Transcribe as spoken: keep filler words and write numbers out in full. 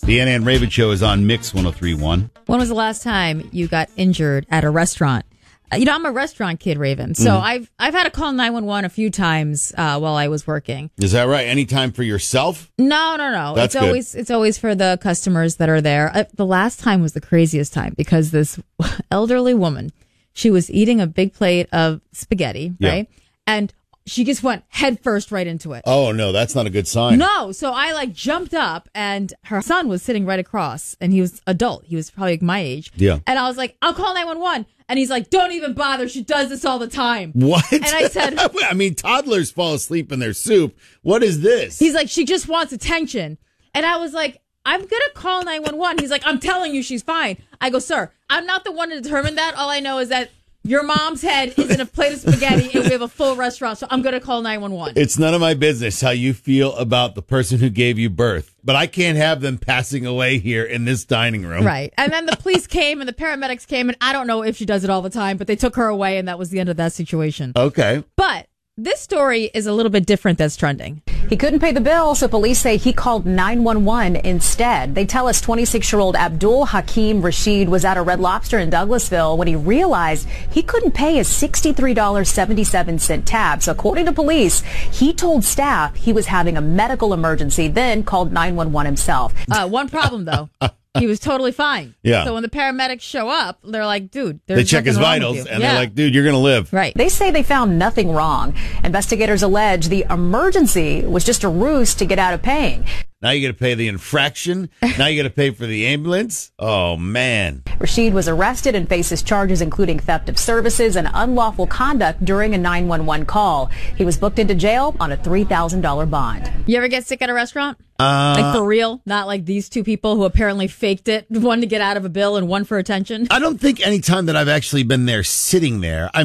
The Ann and Raven Show is on Mix one oh three point one. When was the last time you got injured at a restaurant? Uh, You know, I'm a restaurant kid, Raven. So Mhm. I've I've had to call nine one one a few times uh, while I was working. Is that right? Any time for yourself? No, no, no. That's it's good. always it's always for the customers that are there. Uh, the last time was the craziest time because this elderly woman, she was eating a big plate of spaghetti, Yeah. right? And she just went head first right into it. Oh, no, that's not a good sign. No, so I like jumped up and her son was sitting right across and he was adult. He was probably like my age. Yeah. And I was like, I'll call nine one one. And he's like, don't even bother. She does this all the time. What? And I said, I mean, toddlers fall asleep in their soup. What is this? he's like, she just wants attention. And I was like, I'm going to call nine one one. He's like, I'm telling you she's fine. I go, sir, I'm not the one to determine that. All I know is that your mom's head is in a plate of spaghetti and we have a full restaurant. So I'm going to call nine one one. It's none of my business how you feel about the person who gave you birth, but I can't have them passing away here in this dining room. Right. And then the police came and the paramedics came, and I don't know if she does it all the time, but they took her away and that was the end of that situation. Okay. But this story is a little bit different that's trending. He couldn't pay the bill, so police say he called nine one one instead. They tell us twenty-six-year-old Abdul Hakim Rashid was at a Red Lobster in Douglasville when he realized he couldn't pay his sixty-three dollars and seventy-seven cents tab. So according to police, he told staff he was having a medical emergency, then called nine one one himself. Uh, one problem, though. He was totally fine. Yeah. So when the paramedics show up, they're like, dude, there's They check his nothing wrong with vitals, you. and Yeah. they're like, dude, you're going to live. Right. They say they found nothing wrong. Investigators allege the emergency was just a ruse to get out of paying. Now you got to pay the infraction. Now you got to pay for the ambulance. Oh, man. Rashid was arrested and faces charges including theft of services and unlawful conduct during a nine one one call. He was booked into jail on a three thousand dollars bond. You ever get sick at a restaurant? Uh, Like for real? Not like these two people who apparently faked it, one to get out of a bill and one for attention? I don't think any time that I've actually been there sitting there. I